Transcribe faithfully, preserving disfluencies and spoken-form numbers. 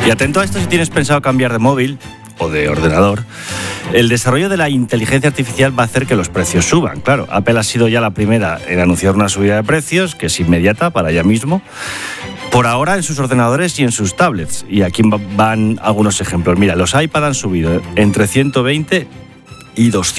Y atento a esto si tienes pensado cambiar de móvil o de ordenador. El desarrollo de la inteligencia artificial va a hacer que los precios suban. Claro, Apple ha sido ya la primera en anunciar una subida de precios, que es inmediata para ya mismo. Por ahora en sus ordenadores y en sus tablets. Y aquí van algunos ejemplos. Mira, los iPad han subido entre ciento veinte y doscientos.